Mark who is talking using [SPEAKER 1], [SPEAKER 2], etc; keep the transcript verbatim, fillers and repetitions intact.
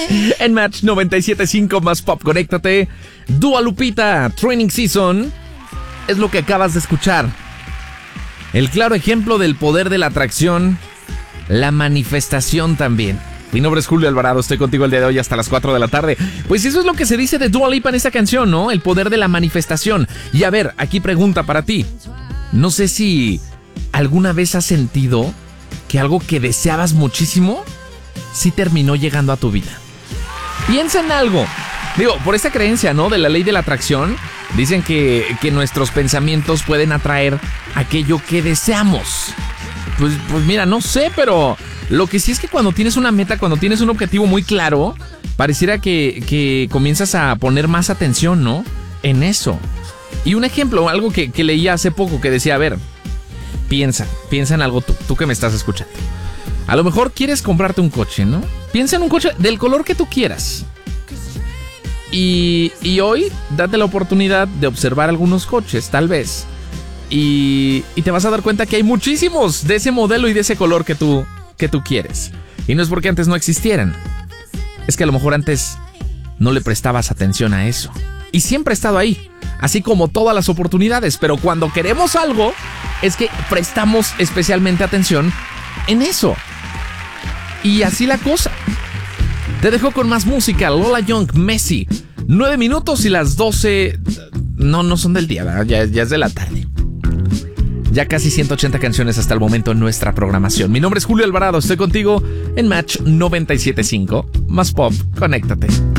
[SPEAKER 1] En Match noventa y siete punto cinco más pop, conéctate. Dua Lupita, Training Season, es lo que acabas de escuchar. El claro ejemplo del poder de la atracción, la manifestación también. Mi nombre es Julio Alvarado, estoy contigo el día de hoy hasta las cuatro de la tarde. Pues eso es lo que se dice de Dua Lipa en esta canción, ¿no? El poder de la manifestación. Y a ver, aquí pregunta para ti. No sé si alguna vez has sentido que algo que deseabas muchísimo sí terminó llegando a tu vida. Piensa en algo. Digo, por esta creencia, ¿no? De la ley de la atracción, dicen que, que nuestros pensamientos pueden atraer aquello que deseamos. Pues, pues mira, no sé, pero lo que sí es que cuando tienes una meta, cuando tienes un objetivo muy claro, pareciera que, que comienzas a poner más atención, ¿no? En eso. Y un ejemplo, algo que, que leía hace poco que decía, a ver, piensa, piensa en algo tú, tú que me estás escuchando. A lo mejor quieres comprarte un coche, ¿no? Piensa en un coche del color que tú quieras. Y, y hoy date la oportunidad de observar algunos coches, tal vez. Y, y te vas a dar cuenta que hay muchísimos de ese modelo y de ese color que tú, que tú quieres. Y no es porque antes no existieran. Es que a lo mejor antes no le prestabas atención a eso. Y siempre ha estado ahí, así como todas las oportunidades. Pero cuando queremos algo, es que prestamos especialmente atención en eso. Y así la cosa. Te dejo con más música. Lola Young, Messi. Nueve minutos y las doce. No, no son del día, ¿verdad? Ya, ya es de la tarde. Ya casi ciento ochenta canciones hasta el momento en nuestra programación. Mi nombre es Julio Alvarado. Estoy contigo en Match noventa y siete punto cinco. Más pop, conéctate.